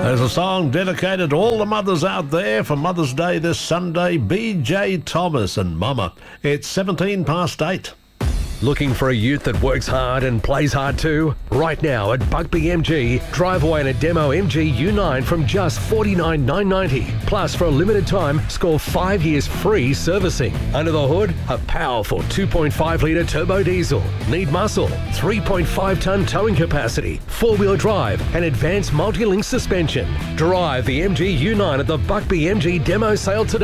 There's a song dedicated to all the mothers out there for Mother's Day this Sunday. BJ Thomas and Mama. It's 17 past 8. Looking for a ute that works hard and plays hard too? Right now at Buckby MG, drive away in a demo MG U9 from just $49,990. Plus, for a limited time, score 5 years free servicing. Under the hood, a powerful 2.5 litre turbo diesel. Need muscle, 3.5 tonne towing capacity, 4-wheel drive and advanced multi-link suspension. Drive the MG U9 at the Buckby MG demo sale today.